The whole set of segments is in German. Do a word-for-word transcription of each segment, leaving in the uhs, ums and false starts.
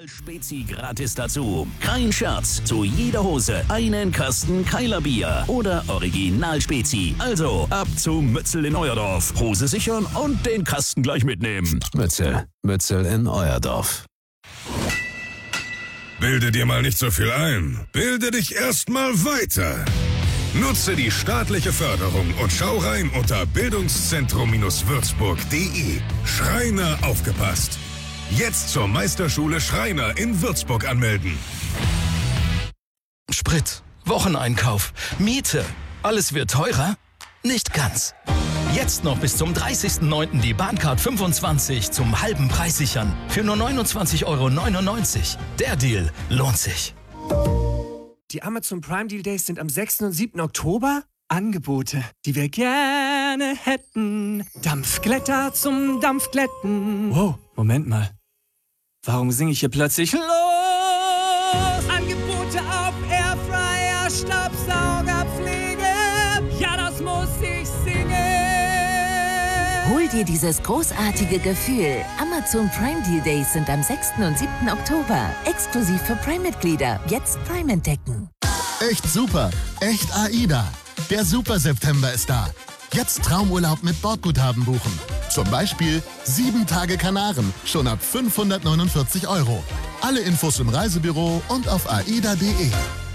Spezi gratis dazu. Kein Scherz, zu jeder Hose einen Kasten Keiler Bier oder Original Spezi. Also ab zu Mützel in euer Dorf. Hose sichern und den Kasten gleich mitnehmen. Mützel, Mützel in euer Dorf. Bilde dir mal nicht so viel ein. Bilde dich erst mal weiter. Nutze die staatliche Förderung und schau rein unter bildungszentrum würzburg punkt de. Schreiner aufgepasst. Jetzt zur Meisterschule Schreiner in Würzburg anmelden. Sprit, Wocheneinkauf, Miete. Alles wird teurer? Nicht ganz. Jetzt noch bis zum dreißigsten neunten die Bahncard fünfundzwanzig zum halben Preis sichern. Für nur neunundzwanzig Euro neunundneunzig. Der Deal lohnt sich. Die Amazon Prime Deal Days sind am sechsten und siebten Oktober. Angebote, die wir gerne hätten. Dampfglätter zum Dampfglätten. Wow, Moment mal. Warum singe ich hier plötzlich los? Angebote auf Airfryer, Staubsauger, Pflege. Ja, das muss ich singen. Hol dir dieses großartige Gefühl. Amazon Prime Deal Days sind am sechsten und siebten Oktober. Exklusiv für Prime-Mitglieder. Jetzt Prime entdecken. Echt super. Echt AIDA. Der Super September ist da. Jetzt Traumurlaub mit Bordguthaben buchen. Zum Beispiel sieben Tage Kanaren, schon ab fünfhundertneunundvierzig Euro. Alle Infos im Reisebüro und auf aida punkt de.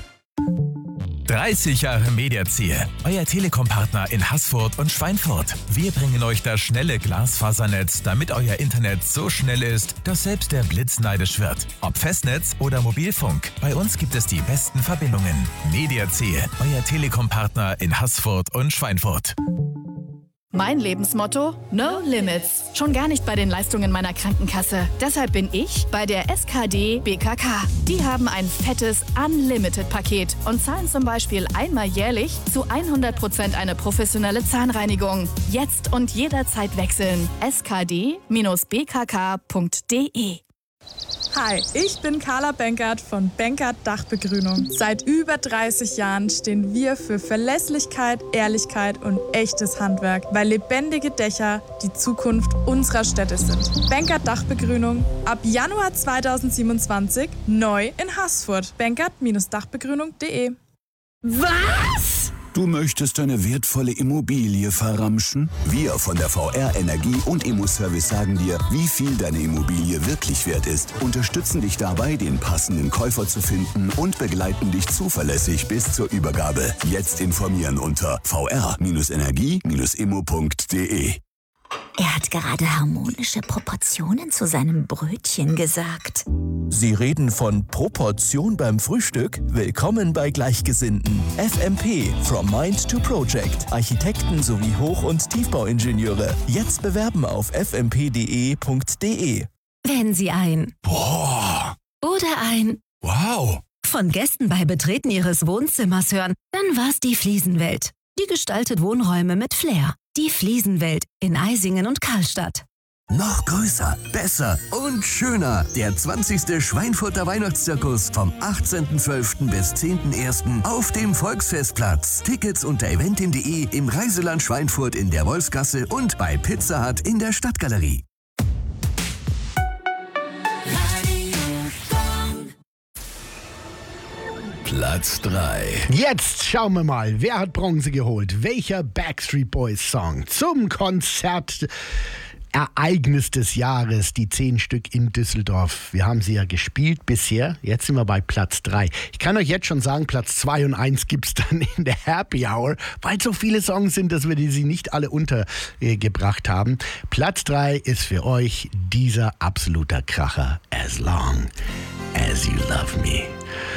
dreißig Jahre Mediaziel, euer Telekom-Partner in Haßfurt und Schweinfurt. Wir bringen euch das schnelle Glasfasernetz, damit euer Internet so schnell ist, dass selbst der Blitz neidisch wird. Ob Festnetz oder Mobilfunk, bei uns gibt es die besten Verbindungen. Mediaziel, euer Telekom-Partner in Haßfurt und Schweinfurt. Mein Lebensmotto? No Limits. Schon gar nicht bei den Leistungen meiner Krankenkasse. Deshalb bin ich bei der S K D B K K. Die haben ein fettes Unlimited-Paket und zahlen zum Beispiel einmal jährlich zu hundert Prozent eine professionelle Zahnreinigung. Jetzt und jederzeit wechseln. S K D B K K punkt de. Hi, ich bin Carla Benkert von Benkert Dachbegrünung. Seit über dreißig Jahren stehen wir für Verlässlichkeit, Ehrlichkeit und echtes Handwerk, weil lebendige Dächer die Zukunft unserer Städte sind. Benkert Dachbegrünung ab Januar zweitausendsiebenundzwanzig neu in Haßfurt. Benkert Dachbegrünung punkt de. Was? Du möchtest deine wertvolle Immobilie verramschen? Wir von der V R Energie und Immoservice sagen dir, wie viel deine Immobilie wirklich wert ist, unterstützen dich dabei, den passenden Käufer zu finden und begleiten dich zuverlässig bis zur Übergabe. Jetzt informieren unter v r energie immo punkt de. Er hat gerade harmonische Proportionen zu seinem Brötchen gesagt. Sie reden von Proportion beim Frühstück? Willkommen bei Gleichgesinnten. F M P, From Mind to Project. Architekten sowie Hoch- und Tiefbauingenieure. Jetzt bewerben auf f m p punkt d e punkt de. Wenn Sie ein Boah! oder ein Wow! von Gästen bei Betreten Ihres Wohnzimmers hören, dann war's die Fliesenwelt. Die gestaltet Wohnräume mit Flair. Die Fliesenwelt in Eisingen und Karlstadt. Noch größer, besser und schöner. Der zwanzigste Schweinfurter Weihnachtszirkus vom achtzehnten zwölften bis zehnten ersten auf dem Volksfestplatz. Tickets unter eventim punkt de, im Reiseland Schweinfurt in der Wolfsgasse und bei Pizza Hut in der Stadtgalerie. Platz drei. Jetzt schauen wir mal, wer hat Bronze geholt? Welcher Backstreet Boys Song zum Konzert Ereignis des Jahres, die zehn Stück in Düsseldorf. Wir haben sie ja gespielt bisher. Jetzt sind wir bei Platz drei. Ich kann euch jetzt schon sagen, Platz zwei und eins gibt es dann in der Happy Hour, weil so viele Songs sind, dass wir die sie nicht alle untergebracht haben. Platz drei ist für euch dieser absoluter Kracher. As long as you love me.